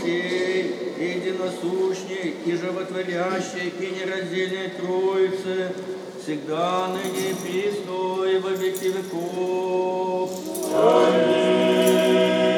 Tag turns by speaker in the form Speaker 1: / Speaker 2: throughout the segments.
Speaker 1: всей единосущной и животворящей и нераздельной Троицы, всегда, ныне и присно, и во веки веков. Аминь.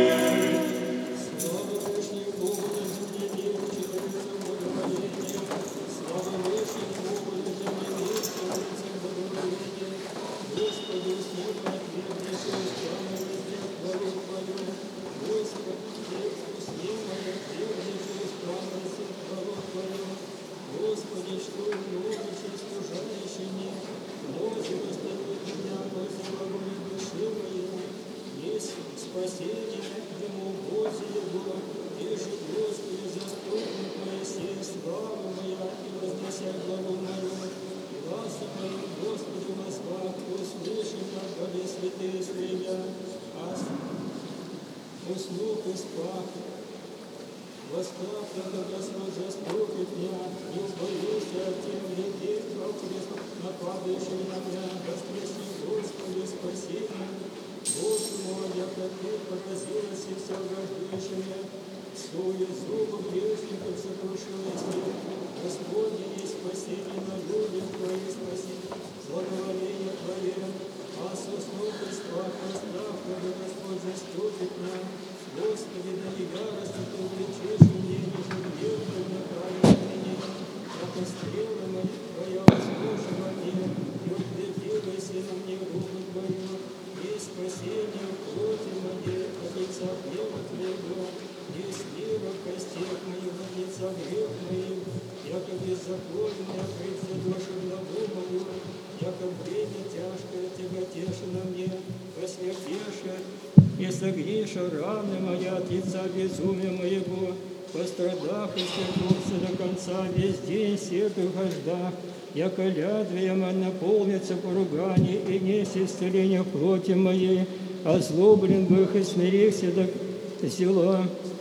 Speaker 2: И согреша раны моя от лица безумия моего, пострадав и свернулся до конца, весь день сетую хождах, яко лядвием наполнится поругание и несть исцеление в плоти моей, озлоблен бых и смирился до зела.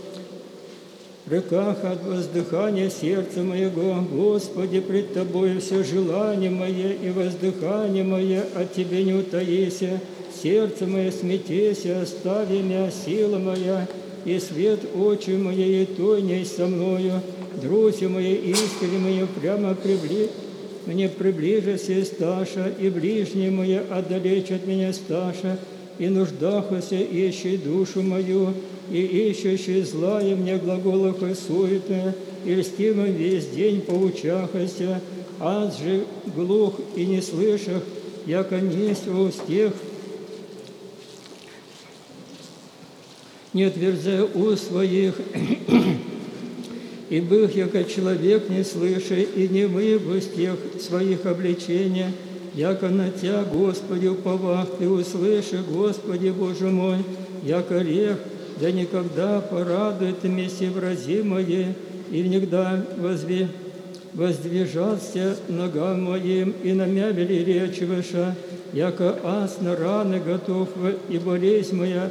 Speaker 2: В рыках от воздыхания сердца моего, Господи, пред Тобою все желание мое и воздыхание мое от Тебе не утаися. Сердце мое смятеся, остави меня, сила моя, и свет очи моей тоней со мною. Друзья мои, искренне мои, прямо мне приближися сташа, и ближние мои отдалечь от меня сташа, и нуждахуся ищи душу мою, и ищущий злая мне глаголах и суетная, и льстимым весь день поучахася, аз же глух и не слышах, яко несть во устех, не отверзая уст своих, и бых, яко человек не слыша, и не мы в устех своих обличения, яко на Тя, Господи, уповах, Ты услыши, Господи, Боже мой, яко рех, да никогда порадует месте врази мои, и никогда воздвижаться ногам моим, и намявили речь выша, яко аз на раны готов, и болезнь моя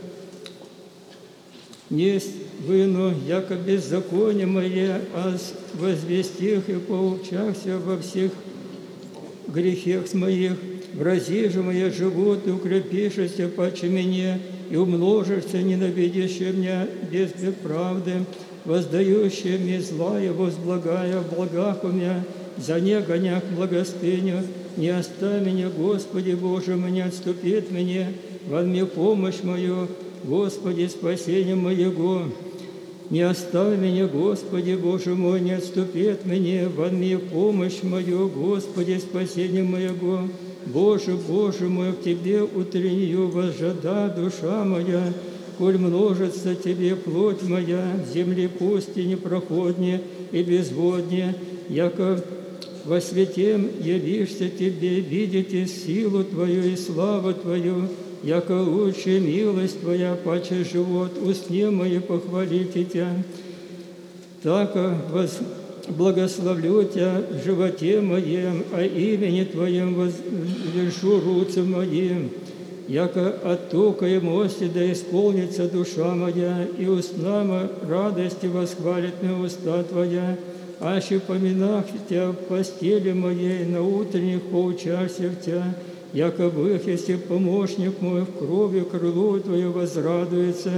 Speaker 2: несть выну, яко беззаконие мое, аз возвестих и поучахся во всех грехах моих. Врази же мои живут, и укрепишься паче мне, и умножишься ненавидящие меня без правды, воздающие мне злая, возблагая в благах у меня, за не гонях благостыню, не оставь меня, Господи Боже мой, не отступит мне, во мне помощь мою, Господи, спасение моего. Не оставь меня, Господи, Боже мой, не отступит мне, во мне помощь мою, Господи, спасение моего. Боже, Боже мой, в Тебе утреннюю возжада душа моя, коль множится Тебе плоть моя, в земле пусти непроходне и безводне, яко во святем явишься Тебе, видите силу Твою и славу Твою, яко лучше милость Твоя, паче живот, устне мои похвалите Тебя. Тако благословлю Тебя в животе моем, а имени Твоем возвершу руцы моим, яко от тока и мости да исполнится душа моя, и устна радости восхвалит меня уста Твоя, аще поминах Тебя в постели моей, на утренних поучашься в Тебя, яко бых, если помощник мой в крови крылу Твою возрадуется,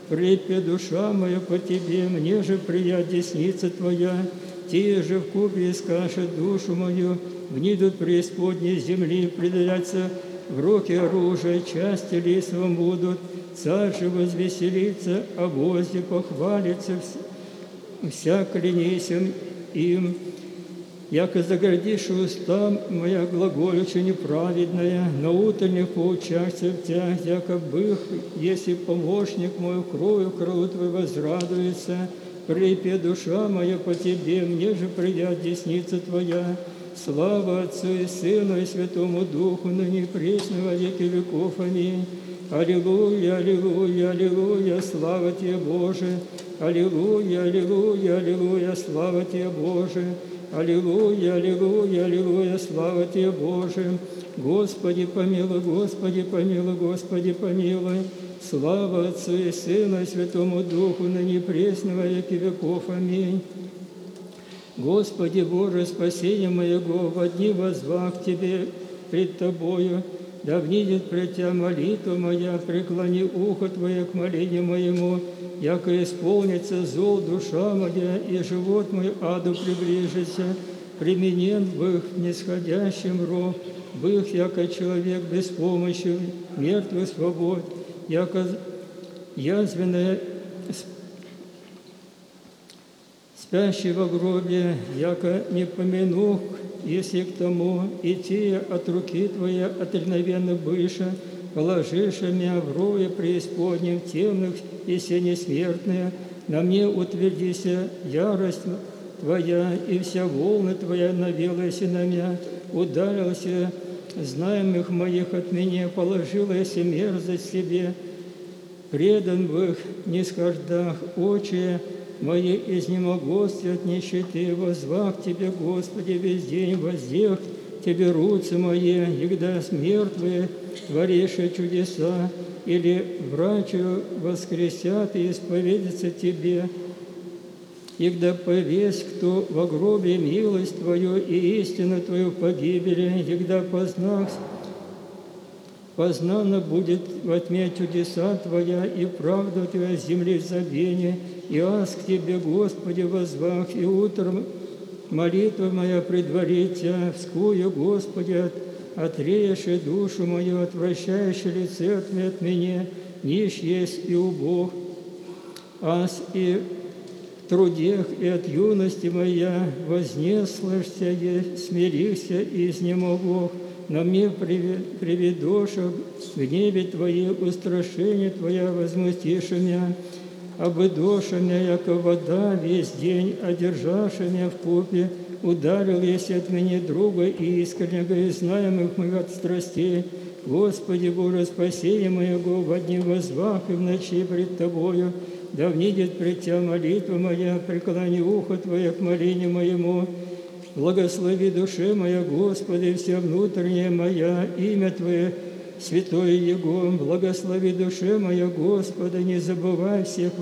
Speaker 2: Припя душа моя по Тебе, мне же прият десница Твоя. Те же вкупе искашет душу мою, внидут преисподней земли, предаются в руки оружия, части лисовым будут. Царь же возвеселится, о возде похвалится, всяк клянесен им. Яко заградишь уста моя глаголюча неправедная, на утренних поучахся в Тя, яко бых, если помощник мой кровью крылу Твою возрадуется. Припя душа моя по Тебе, мне же прият десница Твоя. Слава Отцу и Сыну и Святому Духу, ныне и пресно во веки веков. Аминь. Аллилуйя, аллилуйя, аллилуйя, слава Тебе, Боже! Аллилуйя, аллилуйя, аллилуйя, слава Тебе, Боже! Аллилуйя, аллилуйя, аллилуйя, слава Тебе, Боже! Господи помилуй, Господи помилуй, Господи помилуй! Слава Отцу и Сыну и Святому Духу, ныне и пресно во веки веков. Аминь. Господи Боже, спасение моего, во дни воззвах к Тебе пред Тобою, да внидит пред Тебя молитва моя, преклони ухо Твое к молению моему, яко исполнится зол душа моя, и живот мой аду приближится, применен бых нисходящим ров, бых, яко человек без помощи, мертвый свобод, яко язвенная спящий во гробе, яко не помянух, если к тому, и те от руки Твоей отринновенно быша, положишь меня в рове преисподнем темных, если не смертные, на мне утвердися ярость Твоя, и вся волна Твоя навелась на меня, ударился знаемых моих от меня, положилась мерзость себе, предан в их нисхождах очи мои изнемогости от нищеты, возвах Тебе, Господи, весь день воздех Тебе руцы мои, егда мертвые творишь чудеса, или врачу воскресят и исповедятся Тебе, егда повесь, кто во гробе милость Твою и истину Твою погибели, егда познана будет во тьме чудеса Твоя и правда Твоя в земле забвения, и аз к Тебе, Господи, возвах, и утром молитва моя предварит Тебя, вскую, Господи, отреешь душу мою, отвращаешь лице от меня, нищ есть и убог, аз и в трудех и от юности моя вознеслышься, и смирился и изнемогох, на мне приведоша в гневе Твои устрашение Твоя возмутишь меня, обыдоша меня, яко вода весь день, одержаша меня в купе, ударил есть от меня друга и искреннего, и знаемых моих от страстей. Господи Боже, спасение моего во дни возвах и в ночи пред Тобою, да внидит пред Тебя молитва моя, преклони ухо Твое к молению моему. Благослови душе моя, Господи, вся внутренняя моя, имя Твое святое Его. Благослови душе моя, Господи, не забывай всех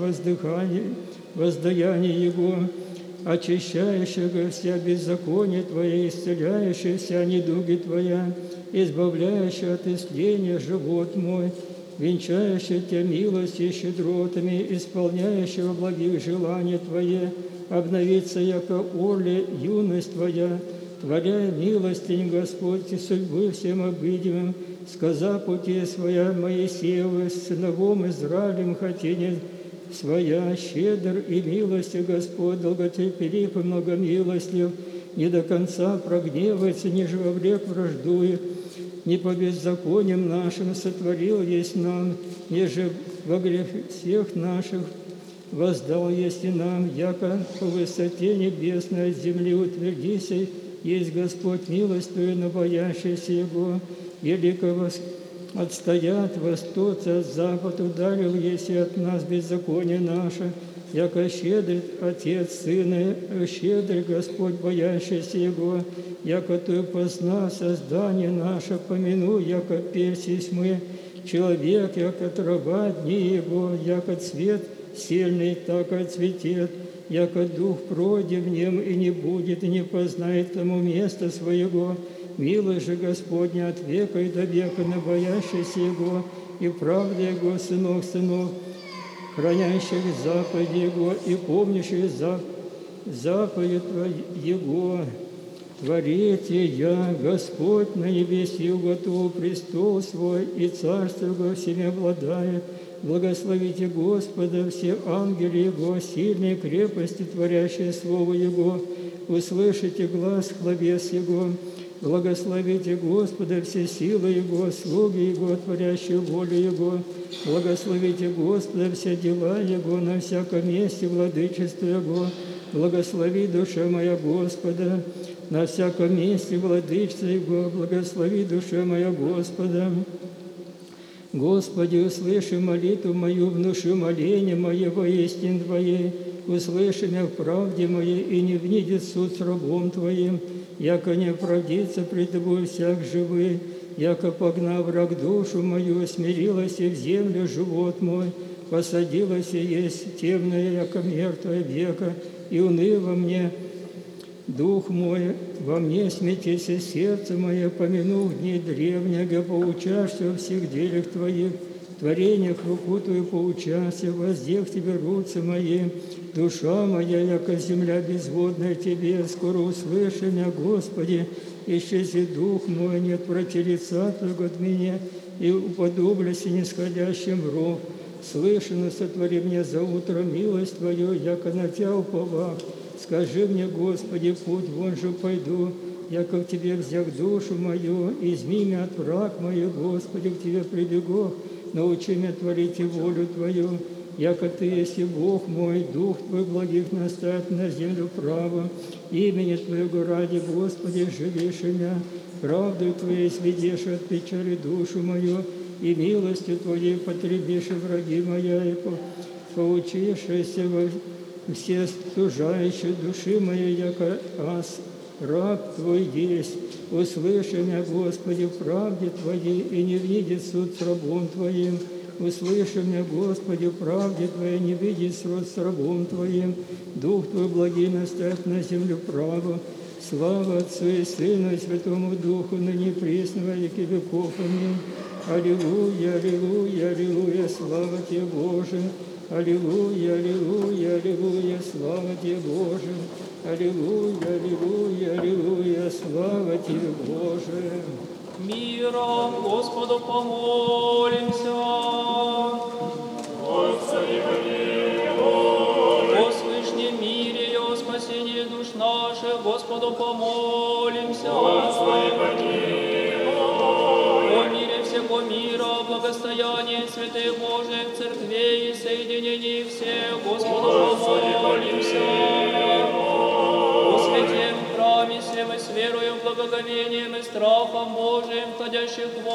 Speaker 2: воздаяний Его, очищающего вся беззаконие Твое, исцеляющего вся недуги Твоя, избавляющего от истления живот мой, венчающего Тебя милостью и щедротами, исполняющего благих желаний Твои, обновиться, яко орле юность Твоя, творяя милостинь, Господь, и судьбы всем обидимым, сказа пути своя Моисеевы, с сыновом Израилем хотение своя, щедр и милостью Господь, долготерпелив и многомилостлив, не до конца прогневается, ниже воврек враждует, не по беззакониям нашим сотворил есть нам, неже во грех всех наших воздал есть и нам, яко по высоте небесной от земли утвердися, есть Господь милостью на боящийся Его, великого отстоят востоца от запад, ударил есть и от нас беззаконие наше, яко щедрый Отец Сына, щедрый Господь, боящийся Его, яко Ты позна создание наше, помяну, яко персись мы, человек, яко трава дни Его, яко цвет сильный, так отцветет, яко дух пройдет в нем и не будет, и не познает тому места своего. Милость же Господня от века и до века на боящийся Его, и правда Его, сынов, хранящих заповеди Его и помнящих заповедь Его. Творите я, Господь, на небесе уготовил престол свой, и царство Его всеми обладает. Благословите Господа, все ангелы Его, сильные крепости, творящие Слово Его. Услышите глас хловес Его. Благословите Господа, все силы Его, слуги Его, творящие волю Его. Благословите Господа, все дела Его, на всяком месте владычество Его. Благослови, душа моя, Господа, на всяком месте владычество Его. Благослови, душа моя, Господа. Господи, услыши молитву мою, внуши моление мое во истине Твоей. Услыши меня в правде моей, и не внидит суд с рабом Твоим, яко не оправдится пред Тобой всяк живый, яко погнав враг душу мою, смирилась и в землю живот мой, посадилась и есть темная, яко мертвая века, и уныло мне дух мой, во мне смятися сердце мое, помянув дни древнего, поучашься во всех делах Твоих, творениях руку Твою поучася, воздех Тебе руцы мои, душа моя, яко земля безводная Тебе, скоро услыши меня, Господи, исчези дух мой, не отврати лица Твоего от меня, и уподоблюся нисходящим в ров. Слышно, сотвори мне за утро милость Твою, яко на Тебя уповах. Скажи мне, Господи, путь вон же пойду, яко к Тебе взял душу мою, изми меня от враг моих, Господи, к Тебе прибегу, научи меня творить и волю Твою, яко Ты есть и Бог мой, Дух Твой благих наставит на землю право, имени Твоего ради, Господи, живишь меня, правдою Твоей сведешь от печали душу мою, и милостью Твоей потребишь враги моя, и поучишься во все стужающие души моей, яко аз, раб Твой есть. Услыши меня, Господи, в правде Твоей, и не видит суд с рабом Твоим. Услыши меня, Господи, в правде Твоей, не видит суд с рабом Твоим. Дух Твой благий наставит на землю право. Слава Отцу и Сыну и Святому Духу, ныне присно во веки веков. Аминь. Аллилуйя, аллилуйя, аллилуйя, слава Тебе, Боже. Аллилуйя, аллилуйя, аллилуйя, слава Тебе, Боже. Аллилуйя, аллилуйя, аллилуйя, слава Тебе, Боже.
Speaker 3: Миром Господу помолимся.
Speaker 4: Господи, помилуй.
Speaker 3: О свышнем мире и о спасении душ наших Господу помолимся.
Speaker 4: Господи, помилуй.
Speaker 3: О мире всего мира, благостоянии святых Божьих церквей и соединении всех Господу помолимся. О святем храме сем и с верою, благоговением и страхом Божиим, входящих в